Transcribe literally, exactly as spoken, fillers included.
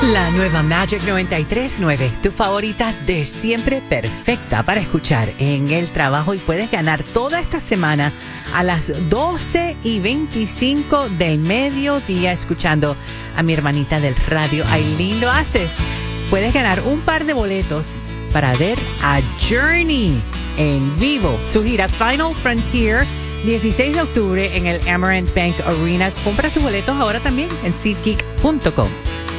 La nueva Magic noventa y tres punto nueve, tu favorita de siempre, perfecta para escuchar en el trabajo, y puedes ganar toda esta semana a las doce y veinticinco del mediodía escuchando a mi hermanita del radio, Aileen Loaces. Puedes ganar un par de boletos para ver a Journey en vivo, su gira Final Frontier, dieciséis de octubre en el Amerant Bank Arena. Compra tus boletos ahora también en SeatGeek punto com.